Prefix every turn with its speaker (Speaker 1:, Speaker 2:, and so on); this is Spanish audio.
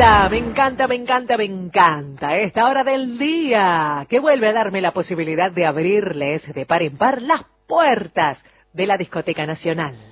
Speaker 1: me encanta esta hora del día, que vuelve a darme la posibilidad de abrirles de par en par las puertas de la Discoteca Nacional.